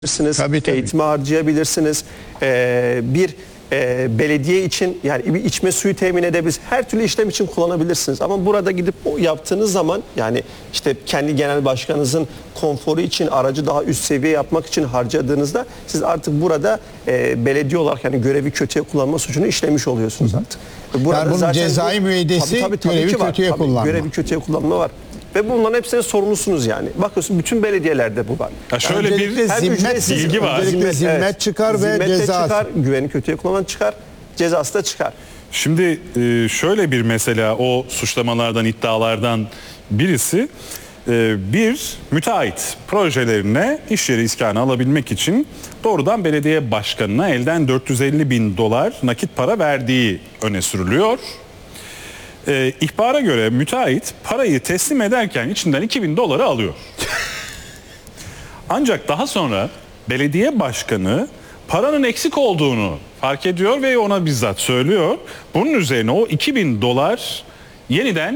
Tabii. Eğitime harcayabilirsiniz. Bir belediye için yani bir içme suyu temin edebilirsiniz. Her türlü işlem için kullanabilirsiniz. Ama burada gidip o yaptığınız zaman yani işte kendi genel başkanınızın konforu için aracı daha üst seviye yapmak için harcadığınızda siz artık burada belediye olarak yani görevi kötüye kullanma suçunu işlemiş oluyorsunuz artık. Burada yani bunun zaten cezai müeydesi görevi kötüye kullanma. Görevi kötüye kullanma var. Ve bunların hepsine sorumlusunuz yani. Bakıyorsun bütün belediyelerde bu var. Ya şöyle bir bilgi var. Zimmet çıkar ve ceza çıkar, güveni kötüye kullanan çıkar, cezası da çıkar. Şimdi şöyle bir mesela o suçlamalardan, iddialardan birisi bir müteahhit projelerine iş yeri iskanı alabilmek için doğrudan belediye başkanına elden 450 bin dolar nakit para verdiği öne sürülüyor. İhbara göre müteahhit parayı teslim ederken içinden 2000 doları alıyor. Ancak daha sonra belediye başkanı paranın eksik olduğunu fark ediyor ve ona bizzat söylüyor. Bunun üzerine o 2000 dolar yeniden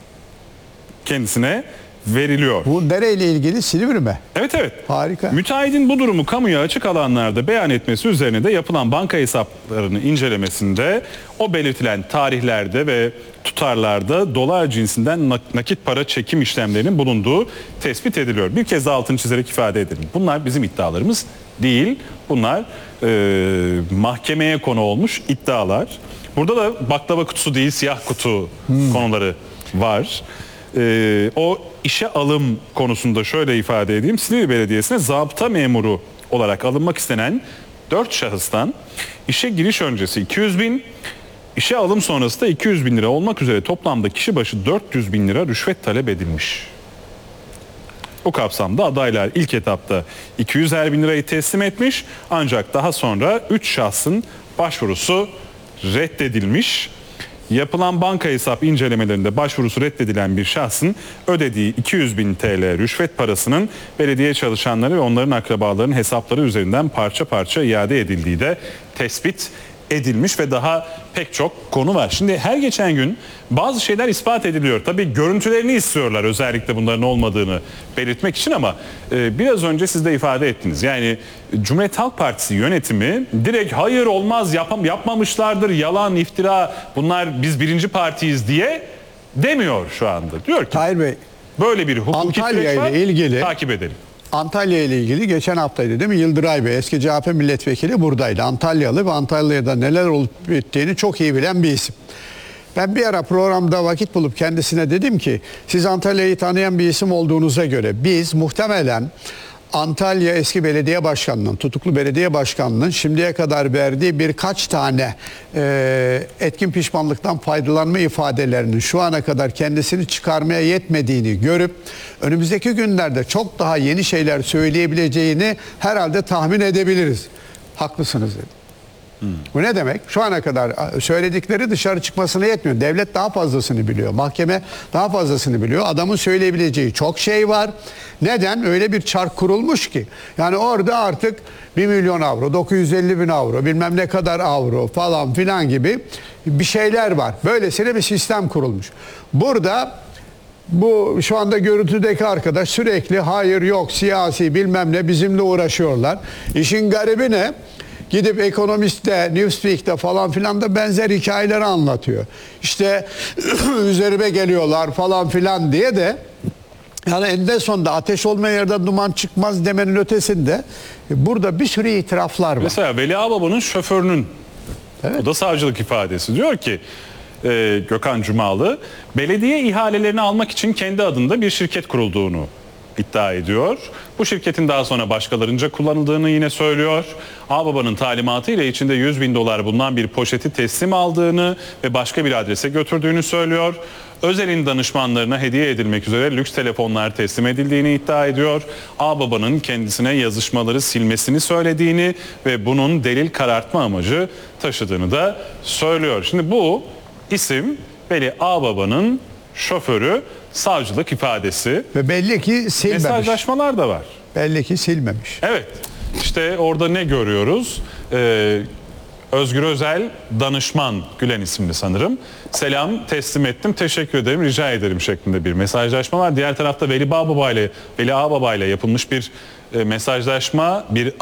kendisine veriliyor. Bu nereyle ilgili? Silivri mi? Evet. Harika. Müteahhitin bu durumu kamuya açık alanlarda beyan etmesi üzerine de yapılan banka hesaplarını incelemesinde o belirtilen tarihlerde ve tutarlarda dolar cinsinden nakit para çekim işlemlerinin bulunduğu tespit ediliyor. Bir kez daha altını çizerek ifade edelim. Bunlar bizim iddialarımız değil. Bunlar mahkemeye konu olmuş iddialar. Burada da baklava kutusu değil siyah kutu konuları var. O işe alım konusunda şöyle ifade edeyim. Silivri Belediyesi'ne zabıta memuru olarak alınmak istenen 4 şahıstan işe giriş öncesi 200 bin, işe alım sonrası da 200 bin lira olmak üzere toplamda kişi başı 400 bin lira rüşvet talep edilmiş. Bu kapsamda adaylar ilk etapta 200'er bin lirayı teslim etmiş ancak daha sonra 3 şahsın başvurusu reddedilmiş. Yapılan banka hesap incelemelerinde başvurusu reddedilen bir şahsın ödediği 200 bin TL rüşvet parasının belediye çalışanları ve onların akrabalarının hesapları üzerinden parça parça iade edildiği de tespit edilmiş ve daha pek çok konu var. Şimdi her geçen gün bazı şeyler ispat ediliyor. Tabii görüntülerini istiyorlar özellikle bunların olmadığını belirtmek için ama biraz önce siz de ifade ettiniz. Yani Cumhuriyet Halk Partisi yönetimi direkt hayır olmaz yapmamışlardır yalan iftira bunlar biz birinci partiyiz diye demiyor şu anda. Diyor ki Tahir Bey, böyle bir hukuki süreç var ilgili takip edelim. Antalya ile ilgili geçen haftaydı değil mi? Yıldıray Bey eski CHP milletvekili buradaydı. Antalyalı ve Antalya'da neler olup bittiğini çok iyi bilen bir isim. Ben bir ara programda vakit bulup kendisine dedim ki siz Antalya'yı tanıyan bir isim olduğunuza göre biz muhtemelen Antalya eski belediye başkanının, tutuklu belediye başkanının şimdiye kadar verdiği birkaç tane etkin pişmanlıktan faydalanma ifadelerinin şu ana kadar kendisini çıkarmaya yetmediğini görüp önümüzdeki günlerde çok daha yeni şeyler söyleyebileceğini herhalde tahmin edebiliriz. Haklısınız dedim. Bu ne demek? Şu ana kadar söyledikleri dışarı çıkmasına yetmiyor. Devlet daha fazlasını biliyor. Mahkeme daha fazlasını biliyor. Adamın söyleyebileceği çok şey var. Neden? Öyle bir çark kurulmuş ki. Yani orada artık 1 milyon avro, 950 bin avro, bilmem ne kadar avro falan filan gibi bir şeyler var. Böylesine bir sistem kurulmuş. Burada bu şu anda görüntüdeki arkadaş sürekli hayır yok siyasi bilmem ne bizimle uğraşıyorlar. İşin garibi ne? Gidip Ekonomist'te, Newsweek'te falan filan da benzer hikayeleri anlatıyor. İşte üzerime geliyorlar falan filan diye de yani eninde sonunda ateş olmayan yerden duman çıkmaz demenin ötesinde burada bir sürü itiraflar var. Mesela Veli Ağbaba'nın şoförünün o da savcılık ifadesi diyor ki Gökhan Cumalı belediye ihalelerini almak için kendi adında bir şirket kurulduğunu iddia ediyor. Bu şirketin daha sonra başkalarınca kullanıldığını yine söylüyor. Ağbaba'nın talimatıyla içinde 100 bin dolar bulunan bir poşeti teslim aldığını ve başka bir adrese götürdüğünü söylüyor. Özel'in danışmanlarına hediye edilmek üzere lüks telefonlar teslim edildiğini iddia ediyor. Ağbaba'nın kendisine yazışmaları silmesini söylediğini ve bunun delil karartma amacı taşıdığını da söylüyor. Şimdi bu isim Veli Ağbaba'nın şoförü, savcılık ifadesi. Ve belli ki silmemiş. Mesajlaşmalar da var. Belli ki silmemiş. Evet. İşte orada ne görüyoruz? Özgür Özel danışman Gülen isimli sanırım. Selam teslim ettim teşekkür ederim rica ederim şeklinde bir mesajlaşma var. Diğer tarafta Veli Ağbaba ile yapılmış bir mesajlaşma, bir